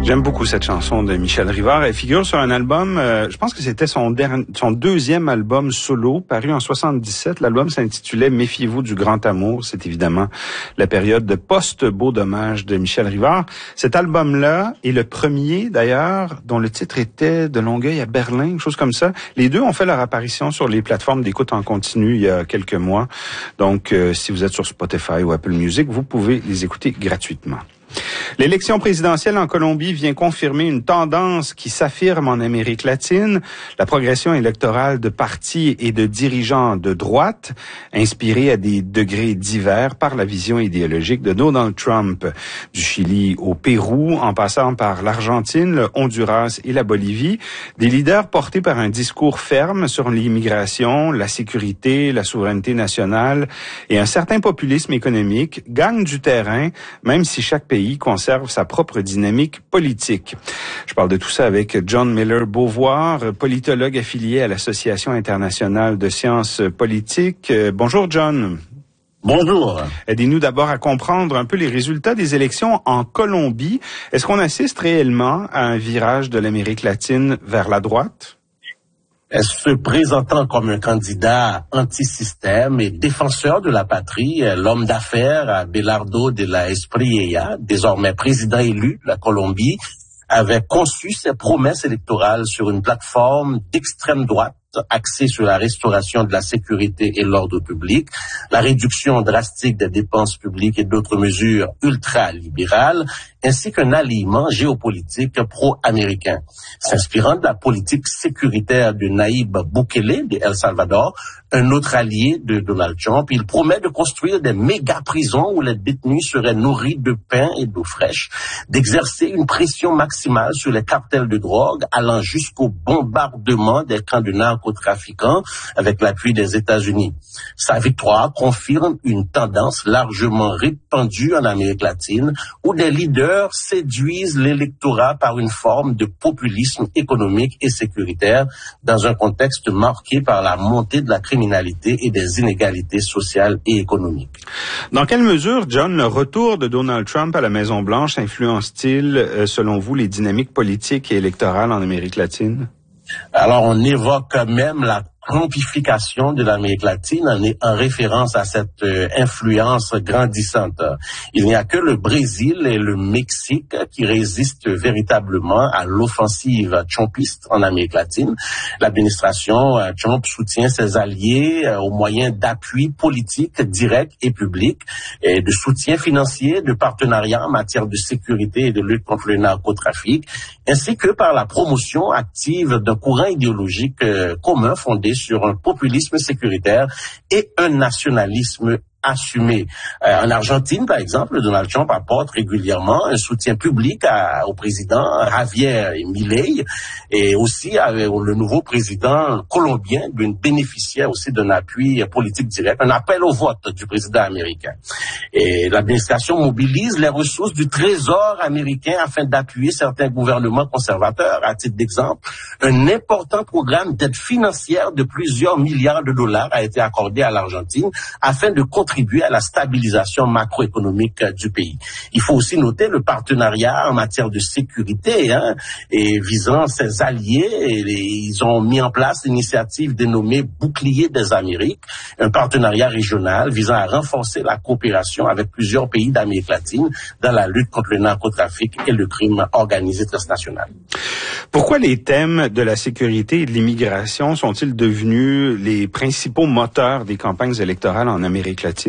J'aime beaucoup cette chanson de Michel Rivard. Elle figure sur un album, je pense que c'était son deuxième album solo, paru en 77. L'album s'intitulait « Méfiez-vous du grand amour ». C'est évidemment la période de post-beau dommage de Michel Rivard. Cet album-là est le premier, d'ailleurs, dont le titre était « De Longueuil à Berlin », quelque chose comme ça. Les deux ont fait leur apparition sur les plateformes d'écoute en continu il y a quelques mois. Donc, si vous êtes sur Spotify ou Apple Music, vous pouvez les écouter gratuitement. L'élection présidentielle en Colombie vient confirmer une tendance qui s'affirme en Amérique latine, la progression électorale de partis et de dirigeants de droite, inspirée à des degrés divers par la vision idéologique de Donald Trump, du Chili au Pérou, en passant par l'Argentine, le Honduras et la Bolivie, des leaders portés par un discours ferme sur l'immigration, la sécurité, la souveraineté nationale et un certain populisme économique gagnent du terrain, même si chaque pays conserve sa propre dynamique politique. Je parle de tout ça avec John Miller-Beauvoir, politologue affilié à l'Association internationale de sciences politiques. Bonjour John. Bonjour. Aidez-nous d'abord à comprendre un peu les résultats des élections en Colombie. Est-ce qu'on assiste réellement à un virage de l'Amérique latine vers la droite? Se présentant comme un candidat anti-système et défenseur de la patrie, l'homme d'affaires Abelardo de la Espriella, désormais président élu de la Colombie, avait conçu ses promesses électorales sur une plateforme d'extrême droite axée sur la restauration de la sécurité et l'ordre public, la réduction drastique des dépenses publiques et d'autres mesures ultra-libérales, ainsi qu'un alignement géopolitique pro-américain. S'inspirant de la politique sécuritaire de Nayib Bukele de El Salvador, un autre allié de Donald Trump, il promet de construire des méga-prisons où les détenus seraient nourris de pain et d'eau fraîche, d'exercer une pression maximale sur les cartels de drogue, allant jusqu'au bombardement des camps de narcotrafiquants avec l'appui des États-Unis. Sa victoire confirme une tendance largement répandue en Amérique latine, où des leaders séduisent l'électorat par une forme de populisme économique et sécuritaire dans un contexte marqué par la montée de la criminalité et des inégalités sociales et économiques. Dans quelle mesure, John, le retour de Donald Trump à la Maison-Blanche influence-t-il, selon vous, les dynamiques politiques et électorales en Amérique latine? Alors, on évoque même la trumpification de l'Amérique latine en référence à cette influence grandissante. Il n'y a que le Brésil et le Mexique qui résistent véritablement à l'offensive trumpiste en Amérique latine. L'administration Trump soutient ses alliés au moyen d'appui politique direct et public, et de soutien financier, de partenariat en matière de sécurité et de lutte contre le narcotrafic, ainsi que par la promotion active d'un courant idéologique commun fondé sur un populisme sécuritaire et un nationalisme assumé. En Argentine, par exemple, Donald Trump apporte régulièrement un soutien public au président Javier Milei et aussi le nouveau président colombien bénéficiaire aussi d'un appui politique direct, un appel au vote du président américain. Et l'administration mobilise les ressources du Trésor américain afin d'appuyer certains gouvernements conservateurs. À titre d'exemple, un important programme d'aide financière de plusieurs milliards de dollars a été accordé à l'Argentine afin de contribuer à la stabilisation macroéconomique du pays. Il faut aussi noter le partenariat en matière de sécurité, et visant ses alliés. Ils ont mis en place l'initiative dénommée Bouclier des Amériques, un partenariat régional visant à renforcer la coopération avec plusieurs pays d'Amérique latine dans la lutte contre le narcotrafic et le crime organisé transnational. Pourquoi les thèmes de la sécurité et de l'immigration sont-ils devenus les principaux moteurs des campagnes électorales en Amérique latine?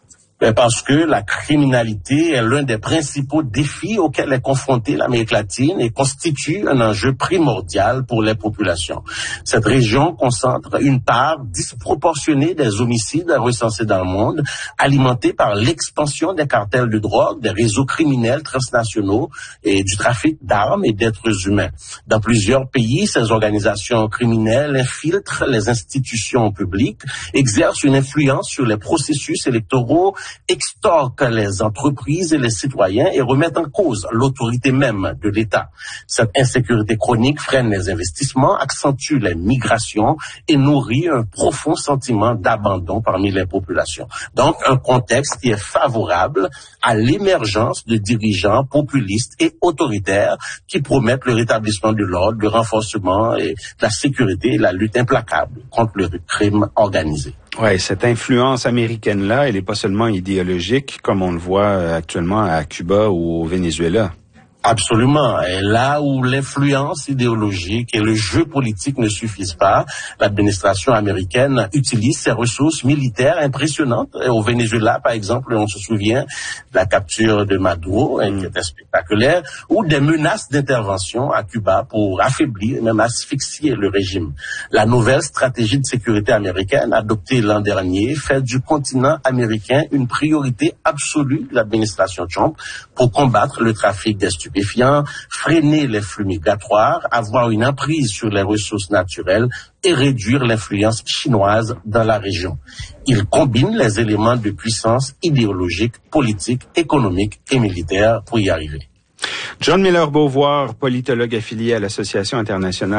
Parce que la criminalité est l'un des principaux défis auxquels est confrontée l'Amérique latine et constitue un enjeu primordial pour les populations. Cette région concentre une part disproportionnée des homicides recensés dans le monde, alimentés par l'expansion des cartels de drogue, des réseaux criminels transnationaux et du trafic d'armes et d'êtres humains. Dans plusieurs pays, ces organisations criminelles infiltrent les institutions publiques, exercent une influence sur les processus électoraux extorquent les entreprises et les citoyens et remettent en cause l'autorité même de l'État. Cette insécurité chronique freine les investissements, accentue les migrations et nourrit un profond sentiment d'abandon parmi les populations. Donc, un contexte qui est favorable à l'émergence de dirigeants populistes et autoritaires qui promettent le rétablissement de l'ordre, le renforcement et la sécurité et la lutte implacable contre le crime organisé. Ouais, cette influence américaine-là, elle n'est pas seulement idéologique, comme on le voit actuellement à Cuba ou au Venezuela. Absolument. Et là où l'influence idéologique et le jeu politique ne suffisent pas, l'administration américaine utilise ses ressources militaires impressionnantes. Et au Venezuela, par exemple, on se souvient de la capture de Maduro, qui était spectaculaire, ou des menaces d'intervention à Cuba pour affaiblir, même asphyxier le régime. La nouvelle stratégie de sécurité américaine, adoptée l'an dernier, fait du continent américain une priorité absolue de l'administration Trump pour combattre le trafic des stupéfiants, freiner les flux migratoires, avoir une emprise sur les ressources naturelles et réduire l'influence chinoise dans la région. Il combine les éléments de puissance idéologique, politique, économique et militaire pour y arriver. John Miller-Beauvoir, politologue affilié à l'Association internationale